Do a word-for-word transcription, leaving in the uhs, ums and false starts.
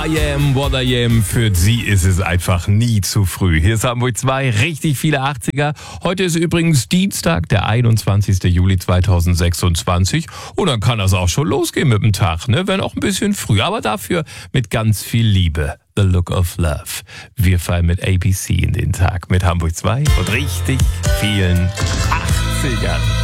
I am what I am. Für sie ist es einfach nie zu früh. Hier ist Hamburg zwei, richtig viele achtziger. Heute ist übrigens Dienstag, der einundzwanzigster Juli zweitausendsechsundzwanzig. Und dann kann das auch schon losgehen mit dem Tag, ne? Wenn auch ein bisschen früh, aber dafür mit ganz viel Liebe. The Look of Love. Wir fallen mit A B C in den Tag mit Hamburg zwei und richtig vielen achtzigern.